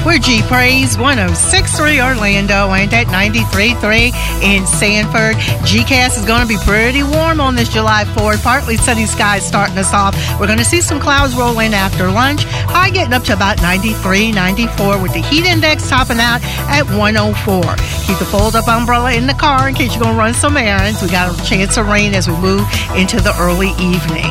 We're G-Praise 106.3 Orlando and at 93.3 in Sanford. GCAS is going to be pretty warm on this July 4th. Partly sunny skies starting us off. We're going to see some clouds roll in after lunch. High getting up to about 93, 94 with the heat index topping out at 104. Keep the fold-up umbrella in the car in case you're going to run some errands. We got a chance of rain as we move into the early evening.